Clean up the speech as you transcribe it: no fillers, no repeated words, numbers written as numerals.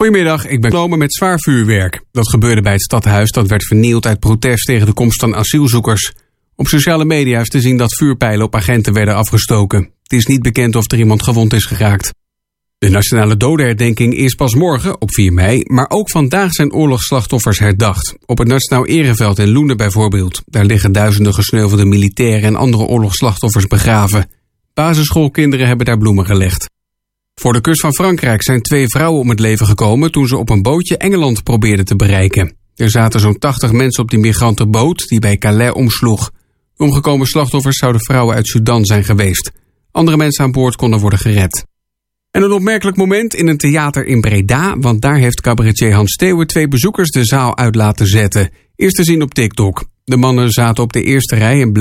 Goedemiddag, ik ben genomen met zwaar vuurwerk. Dat gebeurde bij het stadhuis dat werd vernield uit protest tegen de komst van asielzoekers. Op sociale media is te zien dat vuurpijlen op agenten werden afgestoken. Het is niet bekend of er iemand gewond is geraakt. De nationale dodenherdenking is pas morgen, op 4 mei, maar ook vandaag zijn oorlogsslachtoffers herdacht. Op het Nationaal Ereveld in Loenen bijvoorbeeld. Daar liggen duizenden gesneuvelde militairen en andere oorlogsslachtoffers begraven. Basisschoolkinderen hebben daar bloemen gelegd. Voor de kust van Frankrijk zijn 2 vrouwen om het leven gekomen toen ze op een bootje Engeland probeerden te bereiken. Er zaten zo'n 80 mensen op die migrantenboot die bij Calais omsloeg. De omgekomen slachtoffers zouden vrouwen uit Sudan zijn geweest. Andere mensen aan boord konden worden gered. En een opmerkelijk moment in een theater in Breda, want daar heeft cabaretier Hans Steeuwen 2 bezoekers de zaal uit laten zetten. Eerst te zien op TikTok. De mannen zaten op de eerste rij en